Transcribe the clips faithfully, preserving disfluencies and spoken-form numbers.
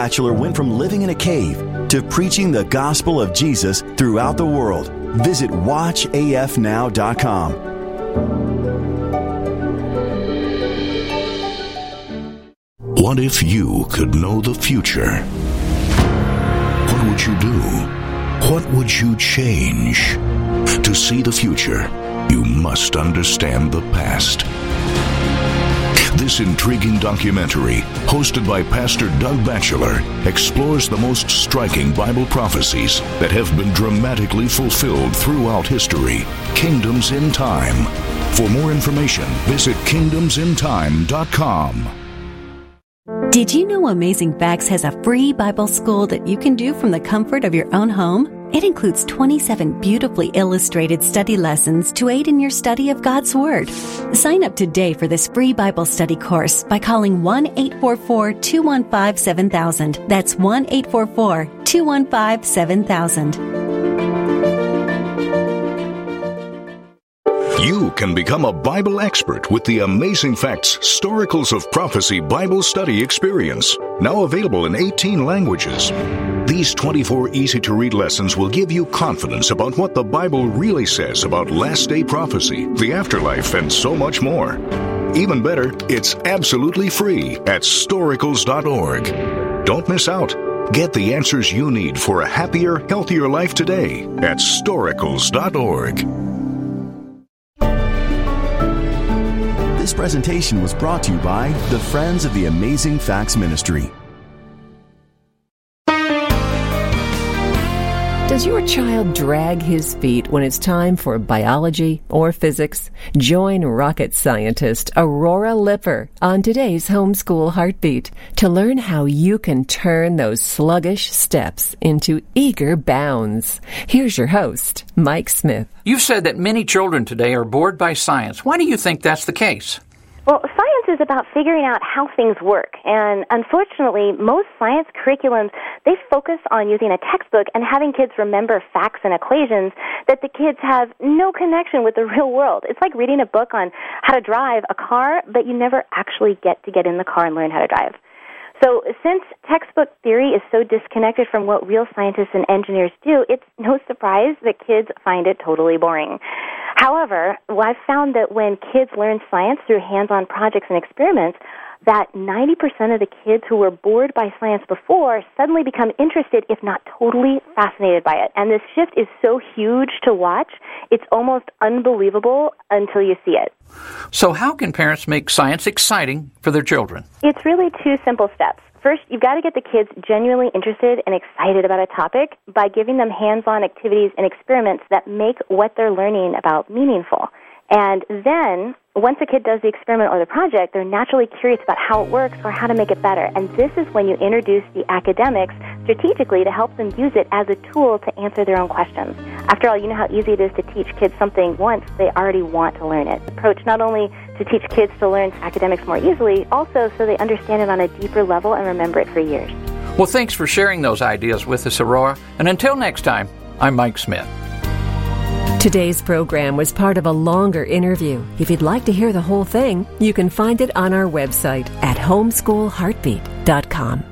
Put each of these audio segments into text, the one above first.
Batchelor went from living in a cave to preaching the gospel of Jesus throughout the world. Visit watch a f now dot com. What if you could know the future? What would you do? What would you change? To see the future, you must understand the past. This intriguing documentary, hosted by Pastor Doug Batchelor, explores the most striking Bible prophecies that have been dramatically fulfilled throughout history. Kingdoms in Time. For more information, visit kingdoms in time dot com. Did you know Amazing Facts has a free Bible school that you can do from the comfort of your own home? It includes twenty-seven beautifully illustrated study lessons to aid in your study of God's Word. Sign up today for this free Bible study course by calling one eight four four, two one five, seven thousand. That's one eight four four, two one five, seven thousand. You can become a Bible expert with the Amazing Facts Storicals of Prophecy Bible Study Experience, now available in eighteen languages. These twenty-four easy-to-read lessons will give you confidence about what the Bible really says about last-day prophecy, the afterlife, and so much more. Even better, it's absolutely free at storicals dot org. Don't miss out. Get the answers you need for a happier, healthier life today at storicals dot org. This presentation was brought to you by the Friends of the Amazing Facts Ministry. Does your child drag his feet when it's time for biology or physics? Join rocket scientist Aurora Lipper on today's Homeschool Heartbeat to learn how you can turn those sluggish steps into eager bounds. Here's your host, Mike Smith. You've said that many children today are bored by science. Why do you think that's the case? Well, science is about figuring out how things work, and unfortunately, most science curriculums, they focus on using a textbook and having kids remember facts and equations that the kids have no connection with the real world. It's like reading a book on how to drive a car, but you never actually get to get in the car and learn how to drive. So since textbook theory is so disconnected from what real scientists and engineers do, it's no surprise that kids find it totally boring. However, I've found that when kids learn science through hands-on projects and experiments, that ninety percent of the kids who were bored by science before suddenly become interested, if not totally fascinated by it. And this shift is so huge to watch, it's almost unbelievable until you see it. So how can parents make science exciting for their children? It's really two simple steps. First, you've got to get the kids genuinely interested and excited about a topic by giving them hands-on activities and experiments that make what they're learning about meaningful. And then, once a kid does the experiment or the project, they're naturally curious about how it works or how to make it better. And this is when you introduce the academics strategically to help them use it as a tool to answer their own questions. After all, you know how easy it is to teach kids something once they already want to learn it. Approach not only to teach kids to learn academics more easily, also so they understand it on a deeper level and remember it for years. Well, thanks for sharing those ideas with us, Aurora. And until next time, I'm Mike Smith. Today's program was part of a longer interview. If you'd like to hear the whole thing, you can find it on our website at homeschool heartbeat dot com.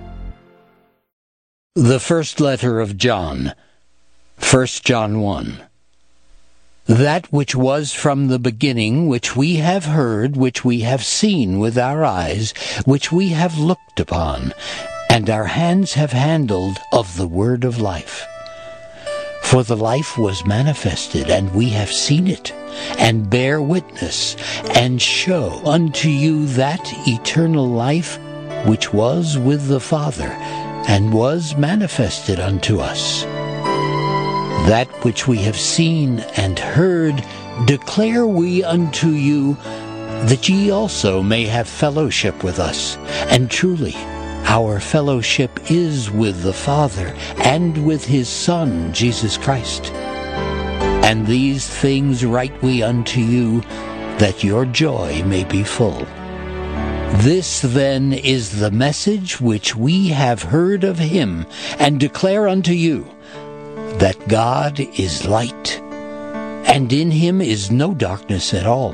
The first letter of John, First John one. That which was from the beginning, which we have heard, which we have seen with our eyes, which we have looked upon, and our hands have handled of the word of life. For the life was manifested, and we have seen it, and bear witness, and show unto you that eternal life which was with the Father, and was manifested unto us. That which we have seen and heard declare we unto you, that ye also may have fellowship with us. And truly, our fellowship is with the Father and with his Son, Jesus Christ. And these things write we unto you, that your joy may be full. This then is the message which we have heard of him, and declare unto you, that God is light, and in him is no darkness at all.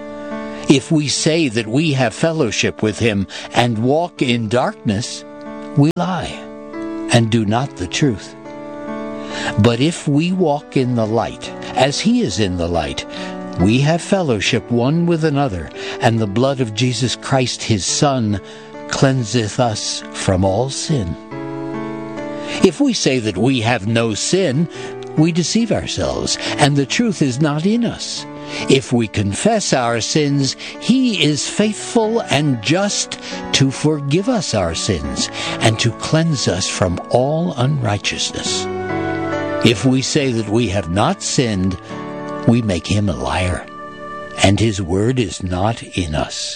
If we say that we have fellowship with him and walk in darkness, we lie and do not the truth. But if we walk in the light, as he is in the light, we have fellowship one with another, and the blood of Jesus Christ his Son cleanseth us from all sin. If we say that we have no sin, we deceive ourselves, and the truth is not in us. If we confess our sins, he is faithful and just to forgive us our sins and to cleanse us from all unrighteousness. If we say that we have not sinned, we make him a liar, and his word is not in us.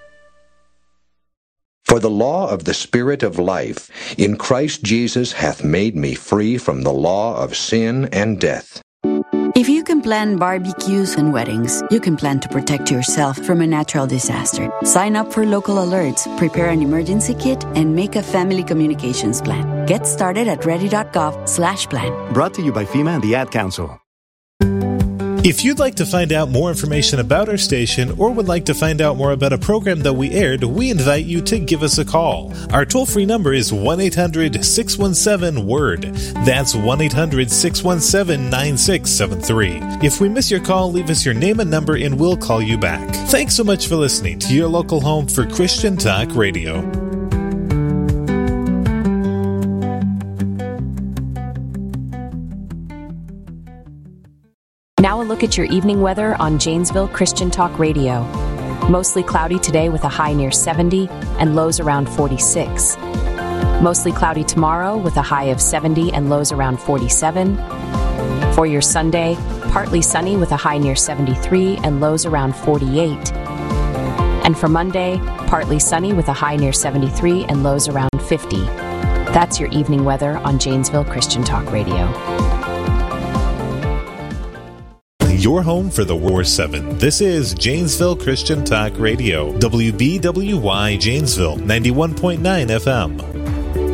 For the law of the Spirit of life in Christ Jesus hath made me free from the law of sin and death. If you can plan barbecues and weddings, you can plan to protect yourself from a natural disaster. Sign up for local alerts, prepare an emergency kit, and make a family communications plan. Get started at ready.gov slash plan. Brought to you by FEMA and the Ad Council. If you'd like to find out more information about our station or would like to find out more about a program that we aired, we invite you to give us a call. Our toll-free number is one eight hundred six one seven word. That's one eight hundred six one seven nine six seven three. If we miss your call, leave us your name and number and we'll call you back. Thanks so much for listening to your local home for Christian Talk Radio. Now a look at your evening weather on Janesville Christian Talk Radio. Mostly cloudy today with a high near seventy and lows around forty-six. Mostly cloudy tomorrow with a high of seventy and lows around forty-seven. For your Sunday, partly sunny with a high near seventy-three and lows around forty-eight. And for Monday, partly sunny with a high near seventy-three and lows around fifty. That's your evening weather on Janesville Christian Talk Radio. Your home for the War seven. This is Janesville Christian Talk Radio. W B W Y Janesville, ninety-one point nine F M.